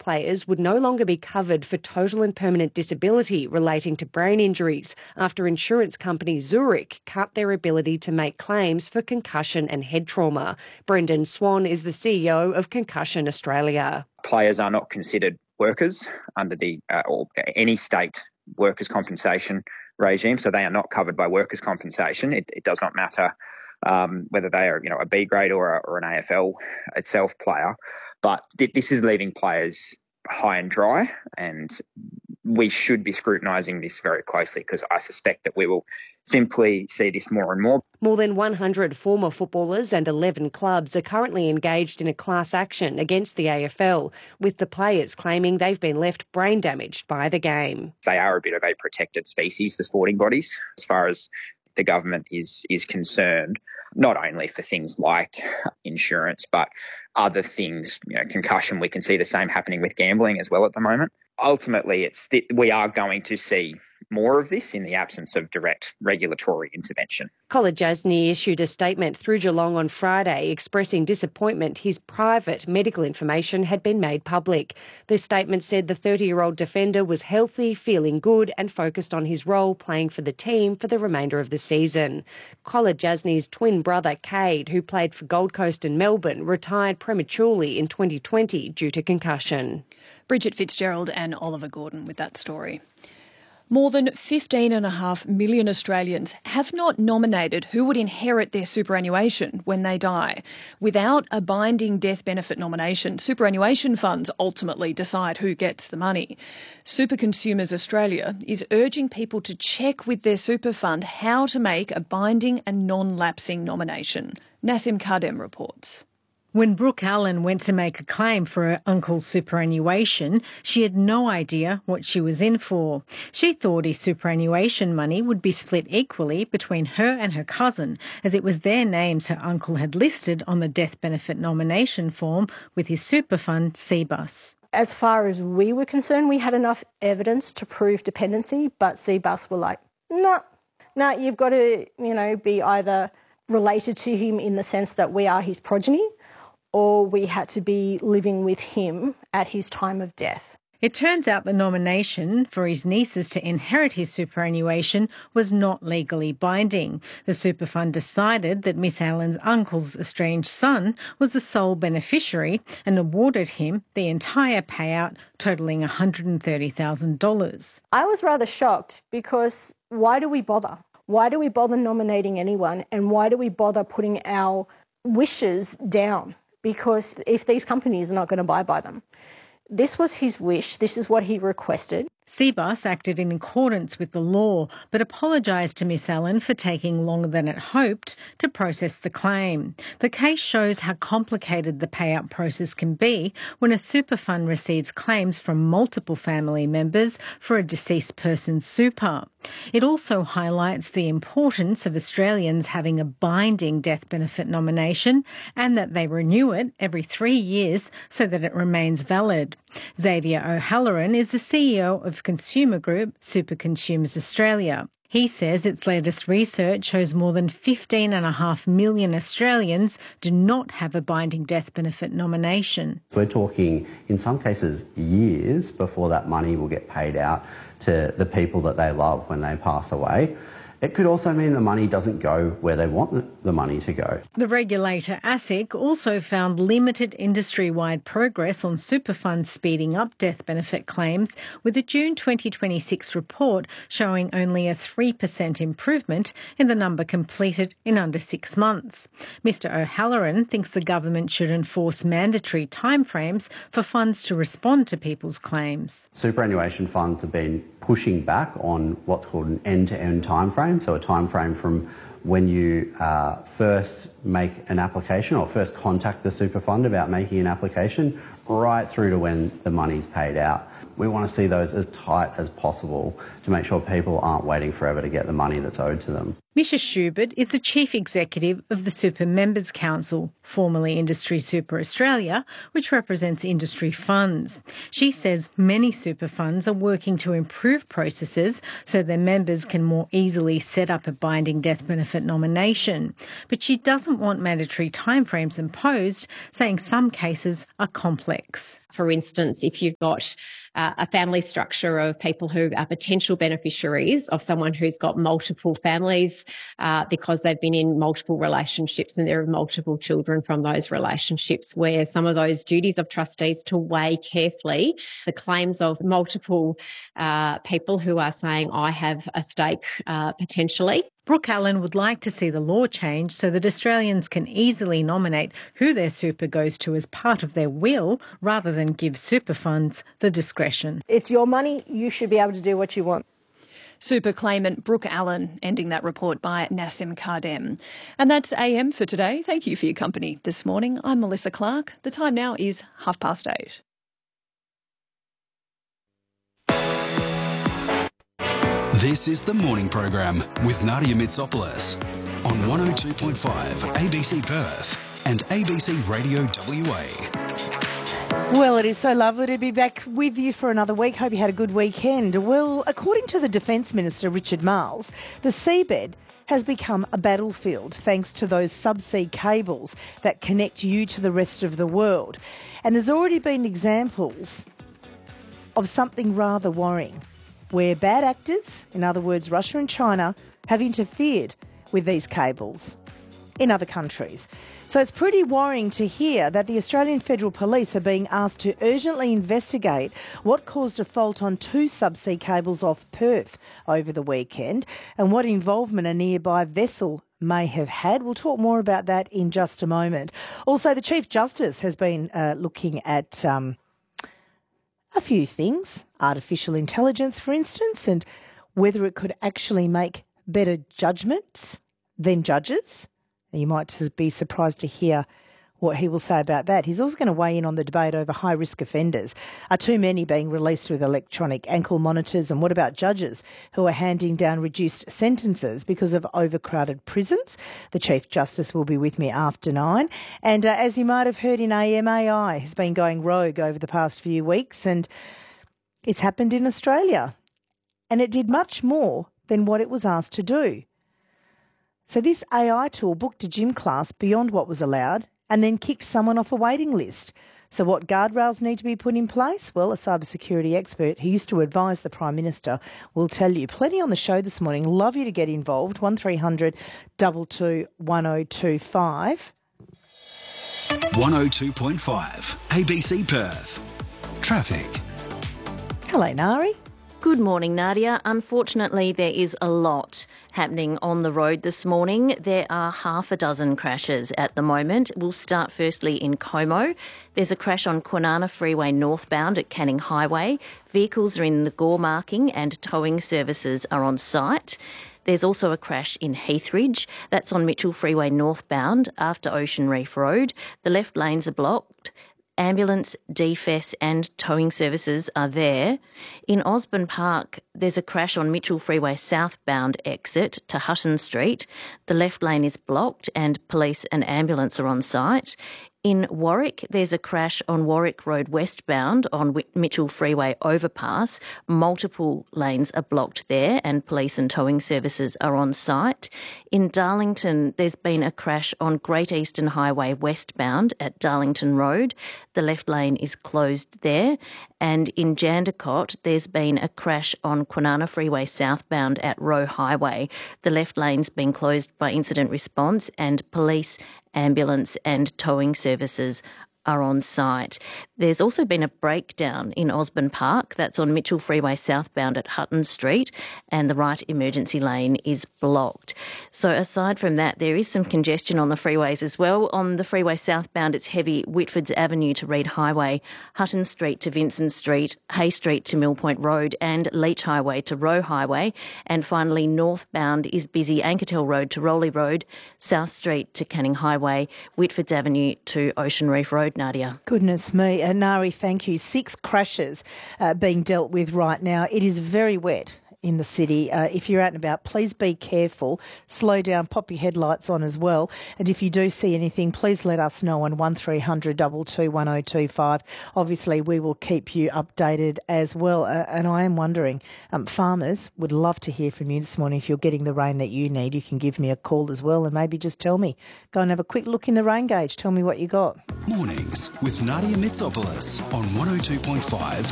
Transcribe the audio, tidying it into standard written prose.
players would no longer be covered for total and permanent disability relating to brain injuries after insurance company Zurich cut their ability to make claims for concussion and head trauma. Brendan Swan is the CEO of Concussion Australia. Players are not considered workers under the or any state workers' compensation regime, so they are not covered by workers' compensation. It does not matter whether they are, a B grade or an AFL itself player, but this is leaving players high and dry, and we should be scrutinising this very closely because I suspect that we will simply see this more and more. More than 100 former footballers and 11 clubs are currently engaged in a class action against the AFL, with the players claiming they've been left brain damaged by the game. They are a bit of a protected species, the sporting bodies, as far as the government is concerned, not only for things like insurance, but other things, concussion. We can see the same happening with gambling as well at the moment. Ultimately, we are going to see more of this in the absence of direct regulatory intervention. Kolodjasny issued a statement through Geelong on Friday expressing disappointment his private medical information had been made public. The statement said the 30-year-old defender was healthy, feeling good and focused on his role playing for the team for the remainder of the season. Kolodjasny's twin brother, Cade, who played for Gold Coast and Melbourne, retired prematurely in 2020 due to concussion. Bridget Fitzgerald and Oliver Gordon with that story. More than 15.5 million Australians have not nominated who would inherit their superannuation when they die. Without a binding death benefit nomination, superannuation funds ultimately decide who gets the money. Super Consumers Australia is urging people to check with their super fund how to make a binding and non-lapsing nomination. Nassim Kadem reports. When Brooke Allen went to make a claim for her uncle's superannuation, she had no idea what she was in for. She thought his superannuation money would be split equally between her and her cousin, as it was their names her uncle had listed on the death benefit nomination form with his super fund, CBUS. As far as we were concerned, we had enough evidence to prove dependency, but CBUS were like, no, you've got to, be either related to him in the sense that we are his progeny, or we had to be living with him at his time of death. It turns out the nomination for his nieces to inherit his superannuation was not legally binding. The super fund decided that Miss Allen's uncle's estranged son was the sole beneficiary and awarded him the entire payout, totalling $130,000. I was rather shocked because why do we bother? Why do we bother nominating anyone, and why do we bother putting our wishes down? Because if these companies are not going to buy by them. This was his wish. This is what he requested. CBUS acted in accordance with the law, but apologised to Miss Allen for taking longer than it hoped to process the claim. The case shows how complicated the payout process can be when a super fund receives claims from multiple family members for a deceased person's super. It also highlights the importance of Australians having a binding death benefit nomination and that they renew it every 3 years so that it remains valid. Xavier O'Halloran is the CEO of consumer group Super Consumers Australia. He says its latest research shows more than 15.5 million Australians do not have a binding death benefit nomination. We're talking, in some cases, years before that money will get paid out to the people that they love when they pass away. It could also mean the money doesn't go where they want the money to go. The regulator ASIC also found limited industry-wide progress on super funds speeding up death benefit claims, with a June 2026 report showing only a 3% improvement in the number completed in under 6 months. Mr O'Halloran thinks the government should enforce mandatory timeframes for funds to respond to people's claims. Superannuation funds have been pushing back on what's called an end-to-end timeframe, so a timeframe from when you first make an application or first contact the super fund about making an application right through to when the money's paid out. We want to see those as tight as possible to make sure people aren't waiting forever to get the money that's owed to them. Misha Schubert is the Chief Executive of the Super Members Council, formerly Industry Super Australia, which represents industry funds. She says many super funds are working to improve processes so their members can more easily set up a binding death benefit nomination. But she doesn't want mandatory timeframes imposed, saying some cases are complex complex. For instance, if you've got a family structure of people who are potential beneficiaries of someone who's got multiple families because they've been in multiple relationships and there are multiple children from those relationships, where some of those duties of trustees to weigh carefully the claims of multiple people who are saying, I have a stake potentially. Brooke Allen would like to see the law changed so that Australians can easily nominate who their super goes to as part of their will rather than give super funds the discretion. It's your money. You should be able to do what you want. Super claimant Brooke Allen, ending that report by Nassim Kardem. And that's AM for today. Thank you for your company this morning. I'm Melissa Clark. The time now is 8:30. This is the morning program with Nadia Mitsopoulos on 102.5 ABC Perth and ABC Radio WA. Well, it is so lovely to be back with you for another week. Hope you had a good weekend. Well, according to the Defence Minister, Richard Marles, the seabed has become a battlefield thanks to those subsea cables that connect you to the rest of the world. And there's already been examples of something rather worrying, where bad actors, in other words Russia and China, have interfered with these cables in other countries. So it's pretty worrying to hear that the Australian Federal Police are being asked to urgently investigate what caused a fault on 2 subsea cables off Perth over the weekend and what involvement a nearby vessel may have had. We'll talk more about that in just a moment. Also, the Chief Justice has been looking at a few things, artificial intelligence, for instance, and whether it could actually make better judgments than judges. And you might be surprised to hear what he will say about that. He's also going to weigh in on the debate over high-risk offenders. Are too many being released with electronic ankle monitors? And what about judges who are handing down reduced sentences because of overcrowded prisons? The Chief Justice will be with me after 9. And as you might have heard in AM, AI has been going rogue over the past few weeks, and it's happened in Australia. And it did much more than what it was asked to do. So this AI tool booked a gym class beyond what was allowed and then kicked someone off a waiting list. So what guardrails need to be put in place? Well, a cybersecurity expert who used to advise the Prime Minister will tell you. Plenty on the show this morning. Love you to get involved. 1300 22 1025. 102.5 ABC Perth. Traffic. Hello, Nari. Good morning, Nadia. Unfortunately, there is a lot happening on the road this morning. There are half a dozen crashes at the moment. We'll start firstly in Como. There's a crash on Kwinana Freeway northbound at Canning Highway. Vehicles are in the Gore marking and towing services are on site. There's also a crash in Heathridge. That's on Mitchell Freeway northbound after Ocean Reef Road. The left lanes are blocked. Ambulance, DFS and towing services are there. In Osborne Park, there's a crash on Mitchell Freeway southbound exit to Hutton Street. The left lane is blocked and police and ambulance are on site. In Warwick, there's a crash on Warwick Road westbound on Mitchell Freeway overpass. Multiple lanes are blocked there and police and towing services are on site. In Darlington, there's been a crash on Great Eastern Highway westbound at Darlington Road. The left lane is closed there. And in Jandakot, there's been a crash on Kwinana Freeway southbound at Roe Highway. The left lane's been closed by incident response and police, ambulance and towing services are on site. There's also been a breakdown in Osborne Park. That's on Mitchell Freeway southbound at Hutton Street, and the right emergency lane is blocked. So aside from that, there is some congestion on the freeways as well. On the freeway southbound, it's heavy Whitfords Avenue to Reid Highway, Hutton Street to Vincent Street, Hay Street to Mill Point Road and Leach Highway to Roe Highway. And finally, northbound is busy Ankertel Road to Rowley Road, South Street to Canning Highway, Whitfords Avenue to Ocean Reef Road. Nadia. Goodness me. Nari, thank you. 6 crashes being dealt with right now. It is very wet in the city. If you're out and about, please be careful. Slow down, pop your headlights on as well. And if you do see anything, please let us know on 1300 22 1025. Obviously, we will keep you updated as well. And I am wondering, farmers would love to hear from you this morning. If you're getting the rain that you need, you can give me a call as well and maybe just tell me. Go and have a quick look in the rain gauge. Tell me what you got. Mornings with Nadia Mitsopoulos on 102.5